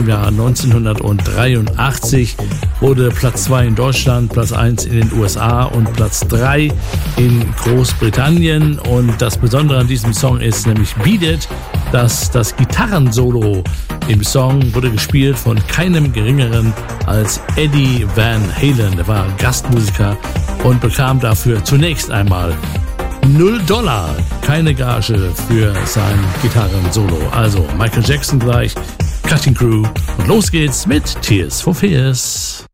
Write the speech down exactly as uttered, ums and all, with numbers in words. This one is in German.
Im Jahr neunzehnhundertdreiundachtzig wurde Platz zwei in Deutschland, Platz eins in den U S A und Platz drei in Großbritannien. Und das Besondere an diesem Song ist nämlich Beat It, dass das Gitarrensolo im Song wurde gespielt von keinem Geringeren als Eddie Van Halen. Der war Gastmusiker und bekam dafür zunächst einmal null Dollar, keine Gage für sein Gitarrensolo. Also Michael Jackson gleich, Cutting Crew und los geht's mit Tears for Fears.